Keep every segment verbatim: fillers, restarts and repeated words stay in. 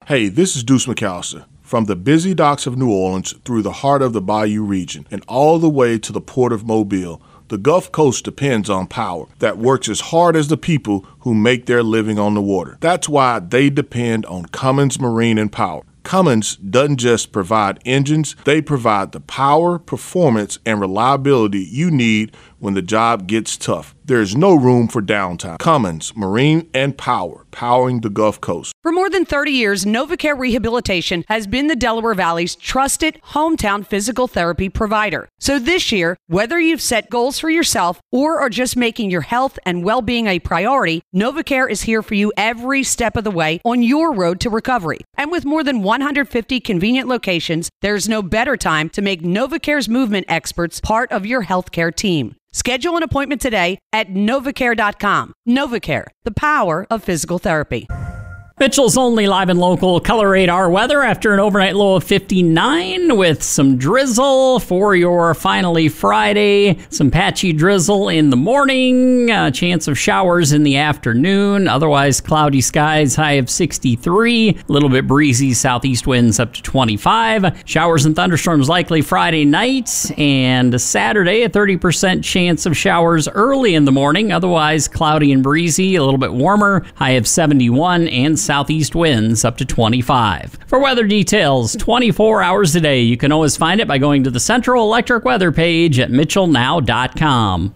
Hey, this is Deuce McAllister. From the busy docks of New Orleans through the heart of the Bayou region and all the way to the port of Mobile, the Gulf Coast depends on power that works as hard as the people who make their living on the water. That's why they depend on Cummins Marine and Power. Cummins doesn't just provide engines, they provide the power, performance, and reliability you need when the job gets tough. There is no room for downtime. Cummins Marine and Power, powering the Gulf Coast. For more than thirty years, NovaCare Rehabilitation has been the Delaware Valley's trusted hometown physical therapy provider. So this year, whether you've set goals for yourself or are just making your health and well-being a priority, NovaCare is here for you every step of the way on your road to recovery. And with more than one hundred fifty convenient locations, there's no better time to make NovaCare's movement experts part of your healthcare team. Schedule an appointment today at novacare dot com. NovaCare, the power of physical therapy. Mitchell's only live and local color radar weather after an overnight low of fifty-nine with some drizzle for your finally Friday. Some patchy drizzle in the morning, a chance of showers in the afternoon. Otherwise, cloudy skies, high of sixty-three. A little bit breezy southeast winds up to twenty-five. Showers and thunderstorms likely Friday night. And Saturday, a thirty percent chance of showers early in the morning. Otherwise, cloudy and breezy, a little bit warmer, high of seventy-one, and southeast winds up to twenty-five. For weather details, twenty-four hours a day, you can always find it by going to the Central Electric Weather page at mitchell now dot com.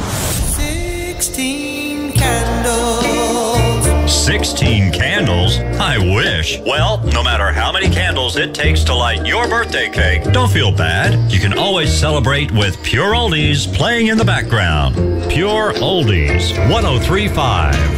Sixteen candles. Sixteen candles? I wish. Well, no matter how many candles it takes to light your birthday cake, don't feel bad. You can always celebrate with Pure Oldies playing in the background. Pure Oldies, one oh three point five.